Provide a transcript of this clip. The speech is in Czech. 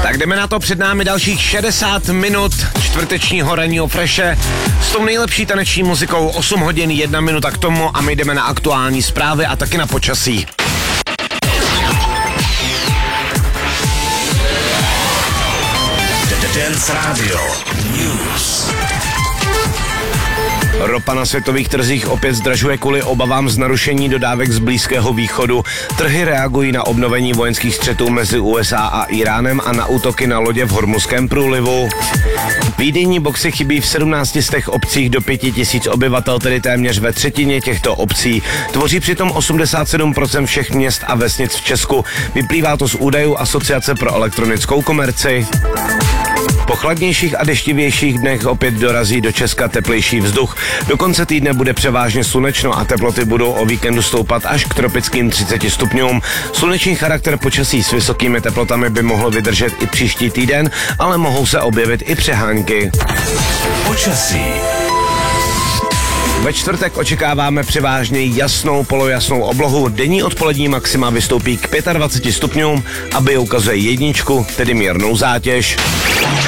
Tak jdeme na to, před námi dalších 60 minut čtvrtečního ranního freše s tou nejlepší taneční muzikou, 8 hodin, 1 minuta k tomu a my jdeme na aktuální zprávy a taky na počasí. Dance Radio News. Ropa na světových trzích opět zdražuje kvůli obavám z narušení dodávek z Blízkého východu. Trhy reagují na obnovení vojenských střetů mezi USA a Iránem a na útoky na lodě v Hormuzském průlivu. Výdejní boxy chybí v 17 z těch obcích do 5 000 obyvatel, tedy téměř ve třetině těchto obcí. Tvoří přitom 87% všech měst a vesnic v Česku. Vyplývá to z údajů Asociace pro elektronickou komerci. Po chladnějších a deštivějších dnech opět dorazí do Česka teplejší vzduch. Do konce týdne bude převážně slunečno a teploty budou o víkendu stoupat až k tropickým 30 stupňům. Sluneční charakter počasí s vysokými teplotami by mohlo vydržet i příští týden, ale mohou se objevit i přehánky. Počasí. Ve čtvrtek očekáváme převážně jasnou, polojasnou oblohu. Denní odpolední maxima vystoupí k 25 stupňům a ukazuje jedničku, tedy mírnou zátěž.